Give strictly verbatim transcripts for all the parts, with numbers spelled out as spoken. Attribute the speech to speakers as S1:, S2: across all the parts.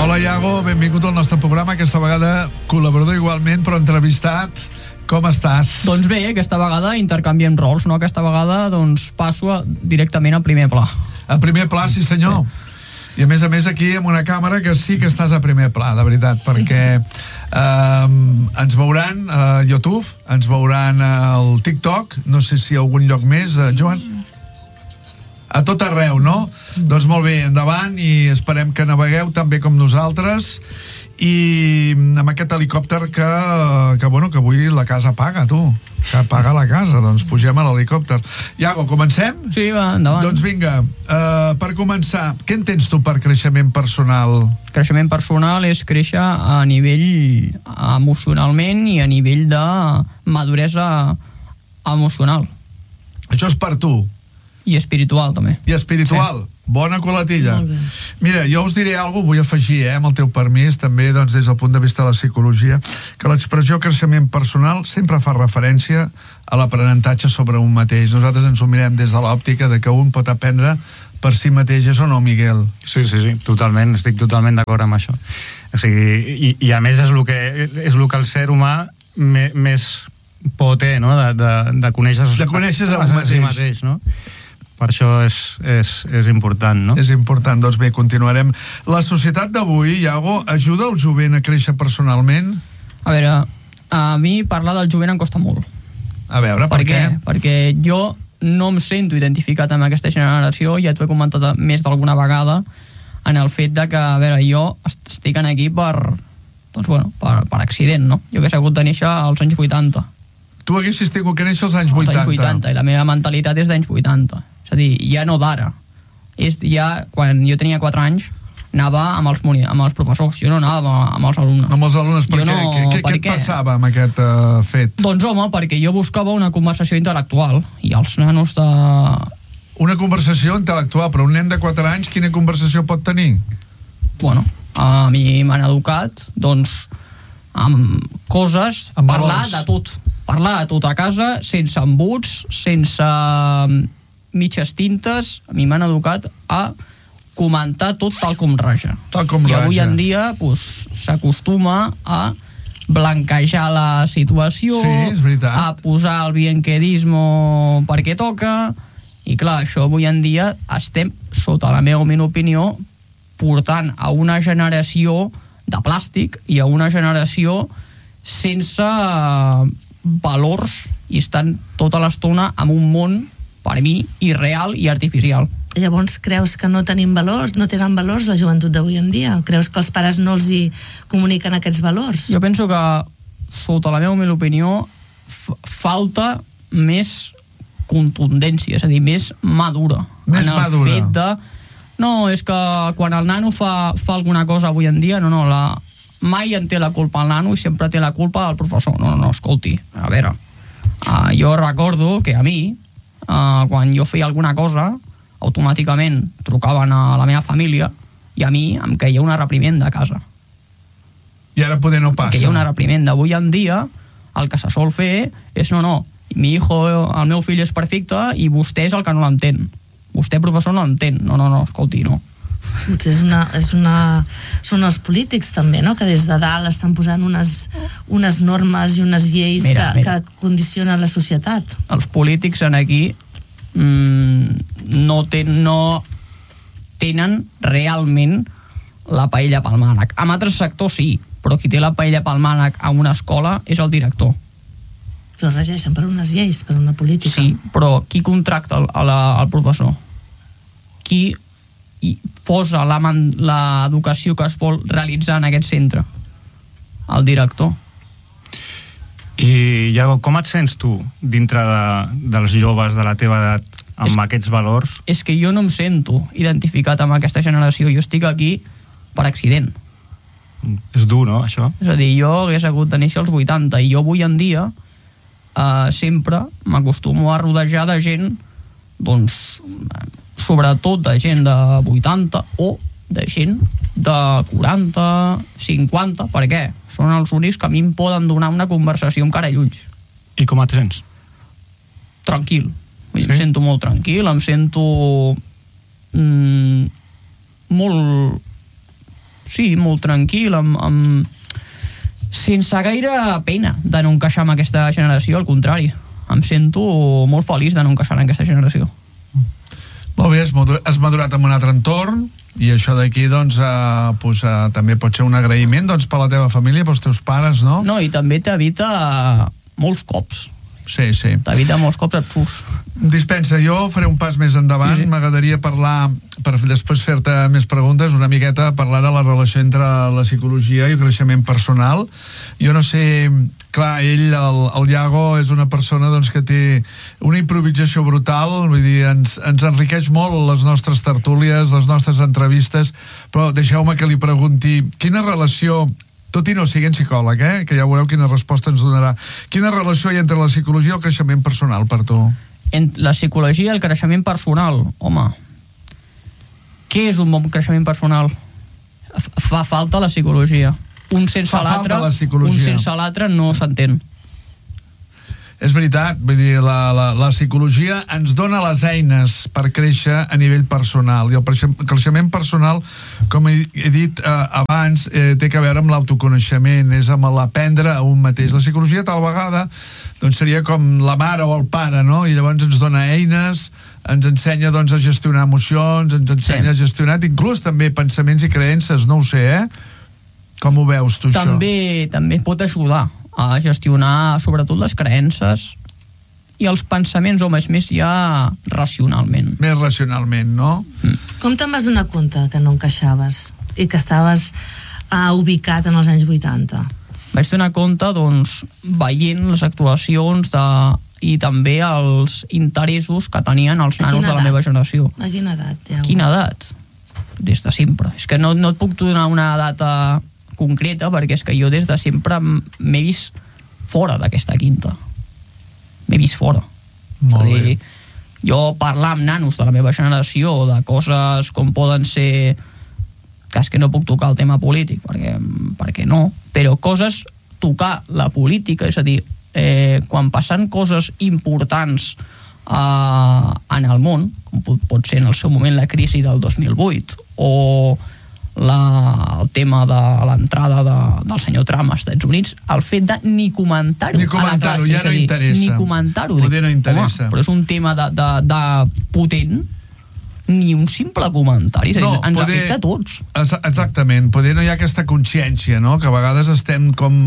S1: Hola, Iago, benvingut al nostre programa, aquesta vegada col·laborador igualment, però entrevistat. Com estàs?
S2: Doncs bé, aquesta vegada intercanviem rols, no? Aquesta vegada doncs passo a, directament al primer pla.
S1: A primer pla, sí senyor. Sí. I a més a més aquí amb una càmera que sí que estàs a primer pla, de veritat, perquè eh, ens veuran a YouTube, ens veuran al TikTok, no sé si a algun lloc més, eh, Joan? A tot arreu, no? Mm. Doncs molt bé, endavant, i esperem que navegueu tan bé com nosaltres, i amb aquest helicòpter que, que bueno, que avui la casa paga, tu, que paga la casa, doncs pugem a l'helicòpter. Iago, comencem?
S2: Sí, va, endavant.
S1: Doncs vinga, uh, per començar, què entens tu per creixement personal?
S2: Creixement personal és créixer a nivell emocionalment i a nivell de maduresa emocional.
S1: Això és per tu?
S2: I espiritual, també.
S1: I espiritual? Sí. Bona colatilla. Mira, jo us diré alguna cosa, vull afegir, eh, amb el teu permís, també doncs, des del punt de vista de la psicologia, que l'expressió creixement personal sempre fa referència a l'aprenentatge sobre un mateix. Nosaltres ens ho mirem des de l'òptica de que un pot aprendre per si mateix, és o no, Miguel?
S3: Sí, sí, sí, totalment, estic totalment d'acord amb això. O sigui, i, i a més és el que, és el que el ser humà me, més por té, no?, de, de, de conèixer
S1: de conèixer a
S3: si mateix, no? Per això és, és, és important, no?
S1: És important, doncs bé, continuarem. La societat d'avui, Iago, ajuda el jovent a créixer personalment?
S2: A veure, a mi parlar del jovent em costa molt.
S1: A veure, per, per què? què?
S2: Perquè jo no em sento identificat amb aquesta generació, ja t'ho he comentat més d'alguna vegada, en el fet de que, a veure, jo estic aquí per, doncs bueno, per, per accident, no? Jo hagués hagut de néixer als anys vuitanta.
S1: Tu haguessis tingut que néixer als anys vuitanta?
S2: Als anys vuitanta, i la meva mentalitat és d'anys vuitanta. És a dir, ja no d'ara. És ja, quan jo tenia quatre anys, anava amb els, amb els professors, jo no anava amb els alumnes.
S1: Amb els alumnes, per què?
S2: No,
S1: què, què,
S2: per
S1: què et
S2: què?
S1: passava amb aquest uh, fet?
S2: Doncs home, perquè jo buscava una conversació intel·lectual, i els nanos de...
S1: Una conversació intel·lectual, però un nen de quatre anys, quina conversació pot tenir?
S2: Bueno, a mi m'han educat, doncs, amb coses,
S1: amb
S2: parlar
S1: valors.
S2: de tot. Parlar de tot a casa, sense embuts, sense mitges tintes. A mi m'han educat a comentar tot tal com raja.
S1: Tal com
S2: I
S1: raja.
S2: avui en dia pues, s'acostuma a blanquejar la situació,
S1: sí, és veritat.
S2: a posar el bienquedismo perquè toca, i clar, això avui en dia estem, sota la meva humil opinió, portant a una generació de plàstic i a una generació sense valors, i estan tota l'estona en un món, per mi, irreal i artificial.
S4: Llavors, creus que no tenim valors, no tenen valors la joventut d'avui en dia? Creus que els pares no els hi comuniquen aquests valors?
S2: Jo penso que, sota la meva humil opinió, f- falta més contundència, és a dir, més madura.
S1: Més
S2: en el
S1: madura.
S2: fet de... No, és que quan el nano fa, fa alguna cosa avui en dia, no, no, la... mai en té la culpa el nano i sempre té la culpa el professor. No, no, no, escolti, a veure, uh, jo recordo que a mi, uh, quan jo feia alguna cosa, automàticament trucaven a la meva família i a mi em queia una reprimenda a casa.
S1: I ara poder no passa.
S2: Que hi ha una reprimenda. Avui en dia el que se sol fer és no, no, mi hijo, el meu fill és perfecte i vostè és el que no l'entén. Vostè, professor, no l'entén. No, no, no, escolti, no.
S4: Potser és una, és una... són els polítics també, no?, que des de dalt estan posant unes, unes normes i unes lleis
S2: mira,
S4: que,
S2: mira.
S4: que condicionen la societat.
S2: Els polítics en aquí mmm, no, ten, no tenen realment la paella pel mànec. En altres sectors sí, però qui té la paella pel mànec a una escola és el director.
S4: Però regeixen per unes lleis, per una política.
S2: Sí, però qui contracta el, el, el professor? Qui i posa l'educació que es vol realitzar en aquest centre? El director.
S3: I, Iago, com et sents tu dintre de, dels joves de la teva edat amb és, aquests valors?
S2: És que jo no em sento identificat amb aquesta generació. Jo estic aquí per accident.
S3: És dur, no, això?
S2: És a dir, jo hagués hagut de néixer als vuitanta i jo avui en dia eh, sempre m'acostumo a rodejar de gent, doncs, sobretot de gent de vuitanta o de gent de quaranta, cinquanta. Per què? Són els únics que a mi em poden donar una conversació amb carallulls.
S3: I com et sents?
S2: Tranquil. Sí? Em sento molt tranquil, em sento mm, molt sí, molt tranquil, amb, amb... sense gaire pena de no encaixar en aquesta generació, al contrari. Em sento molt feliç de no encaixar en aquesta generació.
S1: Molt bé, has madurat, has madurat en un altre entorn, i això d'aquí, doncs, eh, pues, eh, també pot ser un agraïment, doncs, per la teva família, pels teus pares, no?
S2: No, i també t'evita molts cops.
S1: Sí, sí.
S2: T'evita molts cops absurds.
S1: Dispensa, jo faré un pas més endavant. Sí, sí. M'agradaria parlar, per després fer-te més preguntes, una miqueta parlar de la relació entre la psicologia i el creixement personal. Jo no sé... Clar, ell, el, el Iago, és una persona, doncs, que té una improvisació brutal, vull dir, ens, ens enriqueix molt les nostres tertúlies, les nostres entrevistes, però deixeu-me que li pregunti quina relació, tot i no siguent psicòleg, eh, que ja veureu quina resposta ens donarà, quina relació hi ha entre la psicologia i el creixement personal per tu?
S2: Entre la psicologia i el creixement personal, home, què és un bon creixement personal? Fa falta la psicologia. Un sense l'altre, un sense l'altre no s'entén.
S1: És veritat, vull dir, la, la, la psicologia ens dona les eines per créixer a nivell personal, i el creixement personal, com he, he dit eh, abans, eh, té a veure amb l'autoconeixement, és amb l'aprendre a un mateix. La psicologia tal vegada doncs seria com la mare o el pare, no? I llavors ens dona eines, ens ensenya, doncs, a gestionar emocions, ens ensenya sí. a gestionar inclús també pensaments i creences, no ho sé, eh? Com ho veus tu,
S2: també,
S1: això?
S2: També pot ajudar a gestionar sobretot les creences i els pensaments, o més més ja racionalment.
S1: Més racionalment, no?
S2: Mm.
S4: Com te'n vas donar compte que no encaixaves i que estaves uh, ubicat en els anys vuitanta?
S2: Vaig donar compte, doncs, veient les actuacions de, i també els interessos que tenien els nanos de la meva generació.
S4: A quina edat? Ja
S2: quina edat? Des de sempre. És que no, no et puc donar una data concreta, perquè és que jo des de sempre m'he vist fora d'aquesta quinta. M'he vist fora.
S1: Molt bé.
S2: Jo parlar amb nanos de la meva generació de coses com poden ser, que és que no puc tocar el tema polític, perquè, perquè no, però coses, tocar la política, és a dir, eh, quan passen coses importants eh, en el món, com pot, pot ser en el seu moment la crisi del dos mil vuit, o La, el tema de l'entrada de, del senyor Trump als Estats Units, el fet de ni comentar-ho
S1: ni comentar-ho, ja no interessa,
S2: ni comentar-ho,
S1: poder no interessa.
S2: Home, però és un tema de, de, de potent, ni un simple comentari, és a dir, no, ens poder, afecta a tots.
S1: Exactament, poder no hi ha aquesta consciència, no? Que a vegades estem com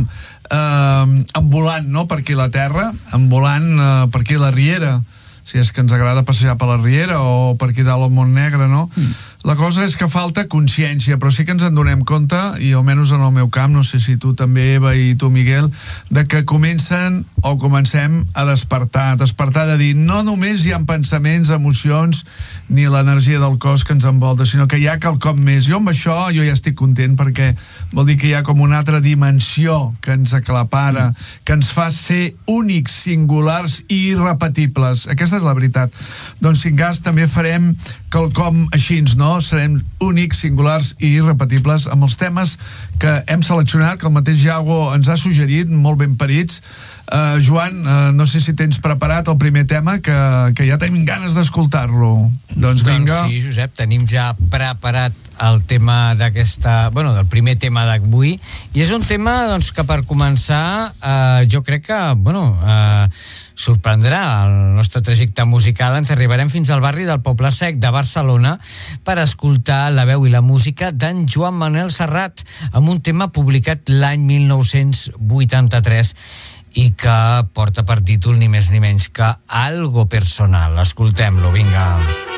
S1: eh, envolant, no?, per aquí la terra, envolant eh, per aquí la riera, si és que ens agrada passejar per la riera, o per aquí dalt al Montnegre, no? Mm. La cosa és que falta consciència, però sí que ens en donem compte, i almenys en el meu camp, no sé si tu també, Eva, i tu, Miguel, de que comencen o comencem a despertar, despertar de dir, no només hi ha pensaments, emocions, ni l'energia del cos que ens envolta, sinó que hi ha quelcom més. Jo amb això jo ja estic content, perquè vol dir que hi ha com una altra dimensió que ens aclapara, que ens fa ser únics, singulars i irrepetibles. Aquesta és la veritat. Doncs, si en cas, també farem quelcom així, no? Serem únics, singulars i irrepetibles amb els temes que hem seleccionat, que el mateix Iago ens ha suggerit, molt ben parits. Uh, Joan, uh, no sé si tens preparat el primer tema, que, que ja tenim ganes d'escoltar-lo. Doncs vinga.
S5: Doncs sí, Josep, tenim ja preparat el tema d'aquesta, bueno, del primer tema d'avui, i és un tema, doncs, que per començar eh, jo crec que, bueno, eh, sorprendrà el nostre trajecte musical. Ens arribarem fins al barri del Poble Sec de Barcelona per escoltar la veu i la música d'en Joan Manuel Serrat amb un tema publicat l'any mil nou-cents vuitanta-tres i que porta per títol ni més ni menys que Algo Personal. Escoltem-lo, vinga.